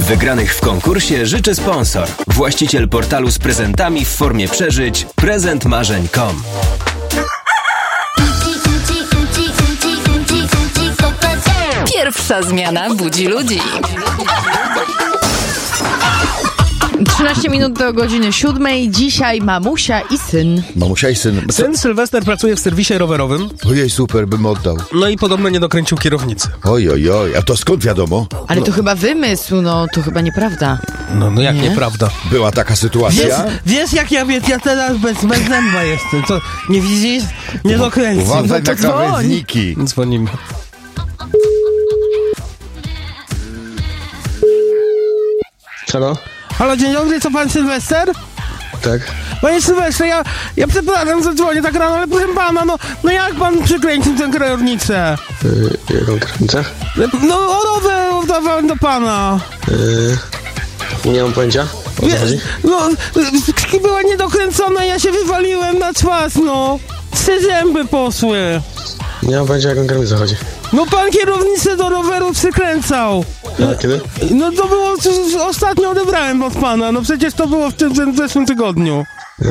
Wygranych w konkursie życzy sponsor. Właściciel portalu z prezentami w formie przeżyć prezentmarzeń.com. Pierwsza zmiana budzi ludzi. 13 minut do godziny 7. Dzisiaj mamusia i syn. Mamusia i syn. Syn Sylwester pracuje w serwisie rowerowym. Ojej, super, bym oddał. No i podobno nie dokręcił kierownicy. Oj, a to skąd wiadomo? Ale to chyba wymysł, to chyba nieprawda. No jak Nie? nieprawda. Była taka sytuacja? Wiesz jak ja teraz bez zęba jestem, co? Nie widzisz? Nie dokręcił. Uważaj to na dzwoń. krawędniki. Dzwonimy. Halo? Halo, dzień dobry, co pan Sylwester? Tak. Panie Sylwestrze, ja przepraszam, że dzwonię tak rano, ale proszę pana, no jak pan przykręcił tę kierownicę? Jaką kierownicę? No o rower oddawałem do pana. Nie mam pojęcia. O co chodzi? Była niedokręcona, ja się wywaliłem na twarz, no. 3 zęby poszły. Nie mam pojęcia, jaką kierownicę chodzi. No pan kierownicę do roweru przykręcał. A kiedy? No to było, ostatnio odebrałem od pana, no przecież to było w tym zeszłym tygodniu.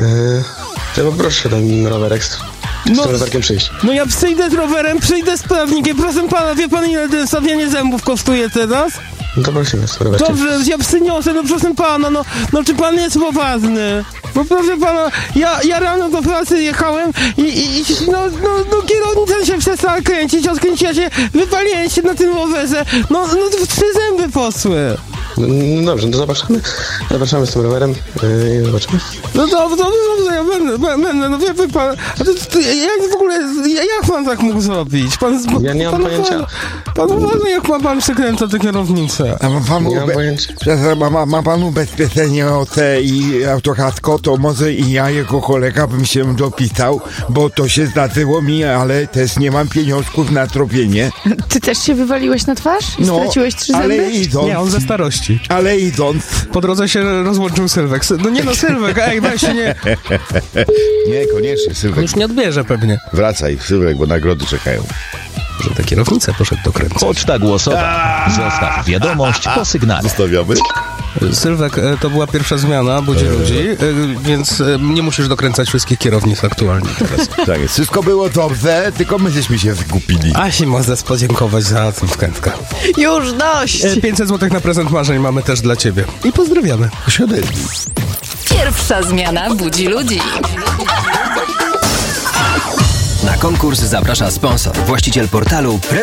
To poproszę ten rowerek z tym rowerkiem przyjść. No ja przyjdę z rowerem, przyjdę z prawnikiem, proszę pana, wie pan ile ten stawianie zębów kosztuje teraz? No to prosimy z rowerkiem. Dobrze, ja przyniosę, no proszę pana, no czy pan jest poważny? No proszę pana, ja rano do pracy jechałem i kierownica się przestała kręcić, odkręciła się, wypaliłem się na tym rowerze, no 3 zęby poszły. No dobrze, no to zapraszamy z tym rowerem i zobaczymy. No dobrze, ja będę, no wie pan, a jak w ogóle, jak pan tak mógł zrobić? Ja nie mam pojęcia. Pan uważa, jak pan przykręca tę kierownicę? A ma pan, Nie mam pojęcia. ma pan ubezpieczenie OC i autokasko, to może i ja, jego kolega, bym się dopisał, bo to się zdarzyło mi, ale też nie mam pieniążków na tropienie. Ty też się wywaliłeś na twarz i straciłeś 3 zęby? ale idąc... Nie, on ze starości. Ale idąc... Po drodze się rozłączył Sylwek. Sylwek, weź się nie... Nie, koniecznie, Sylwek. Już nie odbierze pewnie. Wracaj, Sylwek, bo nagrody czekają. Że ta kierownica poszedł dokręcać. Poczta głosowa. Zostaw wiadomość po sygnale. Zostawiamy. Sylwek, to była pierwsza zmiana, budzi ludzi, więc nie musisz dokręcać wszystkich kierownic aktualnie teraz. Tak jest, wszystko było dobrze, tylko my żeśmy się zgupili. Asi można podziękować za tę wkrętkę. Już dość! 500 zł na prezent marzeń mamy też dla ciebie. I pozdrawiamy. Pierwsza zmiana budzi ludzi. Na konkurs zaprasza sponsor. Właściciel portalu